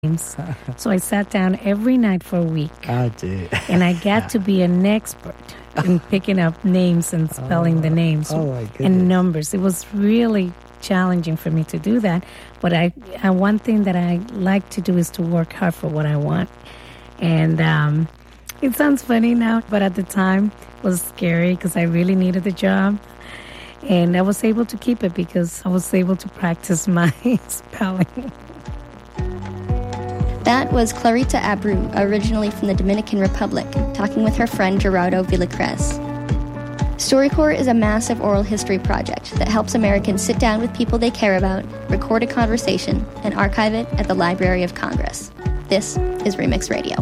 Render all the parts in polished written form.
names. So I sat down every night for a week. Oh, dear. And I got to be an expert in picking up names and spelling the names and numbers. It was really challenging for me to do that. But one thing that I like to do is to work hard for what I want. And it sounds funny now, but at the time it was scary because I really needed the job. And I was able to keep it because I was able to practice my spelling. That was Clarita Abreu, originally from the Dominican Republic, talking with her friend Gerardo Villacrez. StoryCorps is a massive oral history project that helps Americans sit down with people they care about, record a conversation, and archive it at the Library of Congress. This is Remix Radio.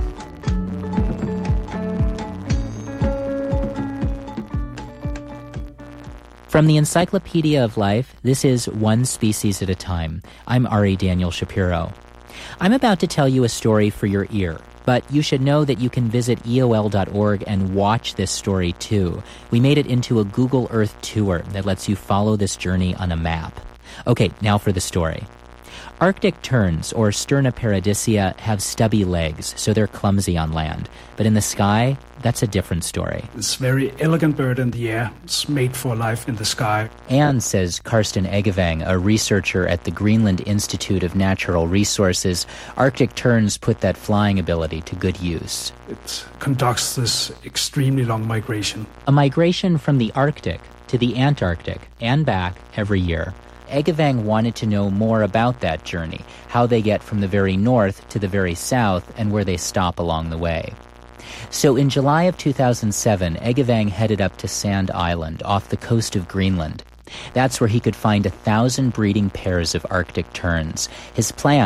From the Encyclopedia of Life, this is One Species at a Time. I'm Ari Daniel Shapiro. I'm about to tell you a story for your ear, but you should know that you can visit EOL.org and watch this story too. We made it into a Google Earth tour that lets you follow this journey on a map. Okay, now for the story. Arctic terns, or Sterna paradisea, have stubby legs, so they're clumsy on land. But in the sky, that's a different story. It's a very elegant bird in the air. It's made for life in the sky. And, says Karsten Eggevang, a researcher at the Greenland Institute of Natural Resources, Arctic terns put that flying ability to good use. It conducts this extremely long migration. A migration from the Arctic to the Antarctic and back every year. Eggevang wanted to know more about that journey, how they get from the very north to the very south, and where they stop along the way. So in July of 2007, Eggevang headed up to Sand Island off the coast of Greenland. That's where he could find 1,000 breeding pairs of Arctic terns. His plan